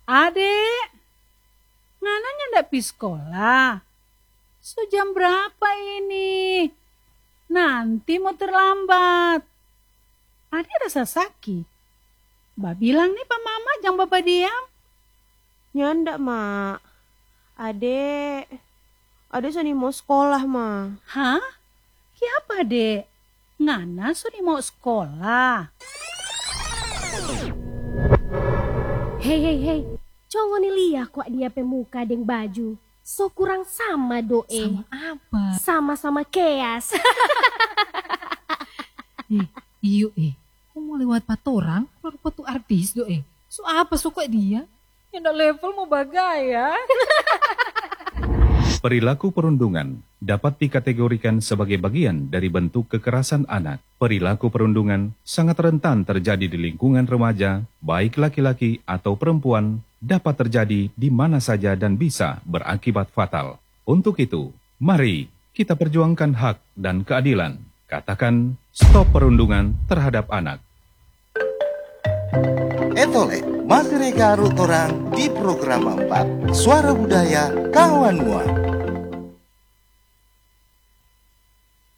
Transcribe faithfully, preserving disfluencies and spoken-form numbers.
Adek, ngananya ndak pi sekolah? So jam berapa ini? Nanti mau terlambat. Adek rasa sakit. Mbak bilang nih Pak Mama jangan Bapak diam. Nyanda, Mak. Adek, adek sani mau sekolah, Ma. Hah? Kiapa, Dek? Ngana suni mau sekolah? Hei, hei, hei. Congo nih liah kok dia pemuka deng baju. So kurang sama doe. Sama apa? Sama-sama keas. eh, iyo eh. Kau mau lewat patorang? Rupa tuh artis do eh. So apa suka dia? Yang dak level mau bagaya. Perilaku perundungan dapat dikategorikan sebagai bagian dari bentuk kekerasan anak. Perilaku perundungan sangat rentan terjadi di lingkungan remaja, baik laki-laki atau perempuan, dapat terjadi di mana saja dan bisa berakibat fatal. Untuk itu, mari kita perjuangkan hak dan keadilan. Katakan stop perundungan terhadap anak. Etole, masih reka orang di program empat Suara Budaya Kawan Mua.